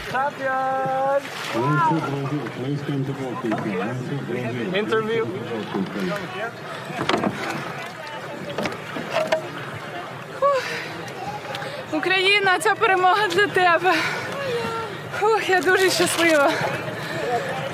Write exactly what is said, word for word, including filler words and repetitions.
Champion! Interview. Україна, ця перемога для тебе. Фух, я дуже щаслива.